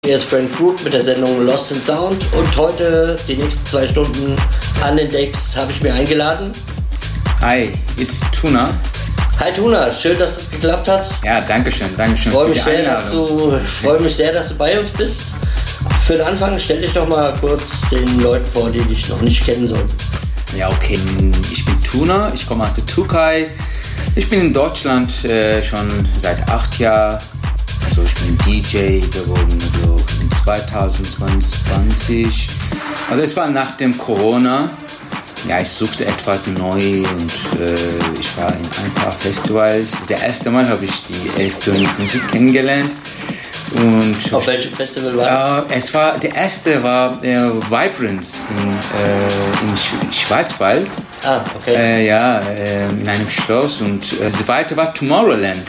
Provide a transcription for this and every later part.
Hier ist Frank Fruit mit der Sendung Lost in Sound und heute die nächsten 2 Stunden an den Decks habe ich mir eingeladen. Hi, it's Tuna. Hi Tuna, schön, dass das geklappt hat. Ja, danke schön. Freue mich sehr, dass du bei uns bist. Für den Anfang stell dich doch mal kurz den Leuten vor, die dich noch nicht kennen sollen. Ja, okay, ich bin Tuna, ich komme aus der Türkei. Ich bin in Deutschland schon seit 8 Jahren. Also ich bin DJ geworden, also in 2020. Also es war nach dem Corona. Ja, ich suchte etwas neu und ich war in ein paar Festivals. Das erste Mal habe ich die Elektronikmusik kennengelernt. Und auf welchem Festival war das? Der erste war Vibrance in Schwarzwald. Ah, okay. In einem Schloss und das zweite war Tomorrowland.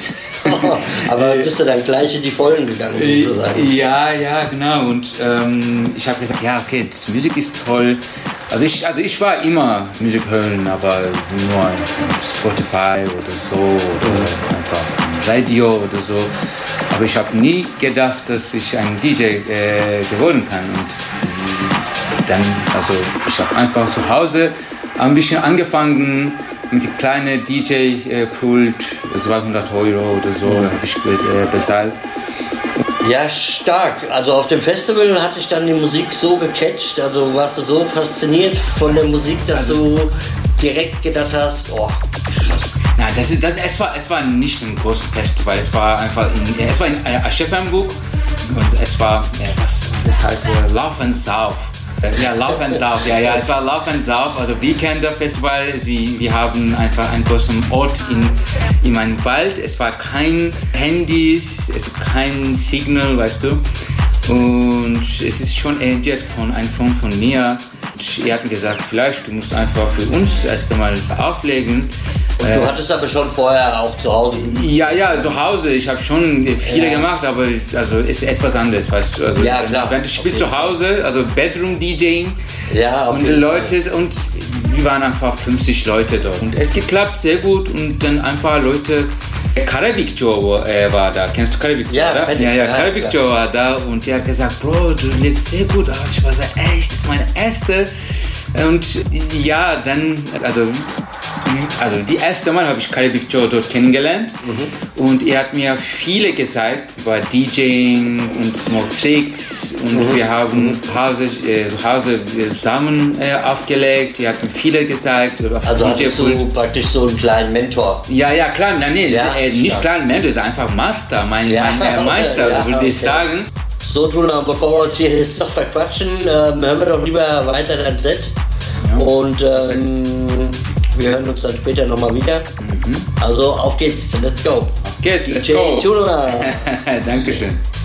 Aber bist du dann gleich in die Vollen gegangen, sozusagen? Ja, genau. Und ich habe gesagt, ja, okay, die Musik ist toll. Also ich war immer Musik hören, aber nur Spotify oder so oder einfach Radio oder so. Aber ich habe nie gedacht, dass ich ein DJ geworden kann. Und dann, also ich habe einfach zu Hause ein bisschen angefangen mit dem kleinen DJ-Pult, 200 € oder so, habe ich bezahlt. Ja, stark. Also auf dem Festival hatte ich dann die Musik so gecatcht, also warst du so fasziniert von der Musik, dass du direkt gedacht hast, oh, krass. Nein, es war nicht ein großes Festival, es war in Aschaffenburg und es war, was heißt, Lauf and Sauf. Ja, Lauf and Sauf, ja, es war Lauf and Sauf, also Weekender Festival, wir haben einfach einen großen Ort in einem Wald, es war kein Handys, es war kein Signal, weißt du, und es ist schon arrangiert von einem Freund von mir. Er hat mir gesagt, vielleicht du musst einfach für uns erst einmal auflegen. Und du hattest aber schon vorher auch zu Hause? Ja, zu Hause. Ich habe schon viele gemacht, aber also ist etwas anderes, weißt du. Also, ja, klar. Wenn du spielst zu Hause, also Bedroom-DJing und Leute und wir waren einfach 50 Leute dort. Und es geklappt sehr gut und dann ein paar Leute. Karabik Joe war da. Kennst du Karabik Joe? Ja, Karabik Joe war da und der hat gesagt, Bro, du lebst sehr gut. Und ich war so, echt, das ist meine erste. Und ja, dann, also die erste Mal habe ich Karabik Joe dort kennengelernt und er hat mir viele gesagt über DJing und Small Tricks und wir haben zu Hause zusammen aufgelegt. Er hat mir viele gesagt. Also hattest du praktisch so einen kleinen Mentor? Ja, klar, nicht kleinen Mentor, ist einfach Master, mein Meister, würde ich sagen. So, Tuna, bevor wir uns hier jetzt noch verquatschen, hören wir doch lieber weiter dein Set. Ja. Und wir hören uns dann später nochmal wieder. Also auf geht's, let's go. Let's go. Tuna. Dankeschön.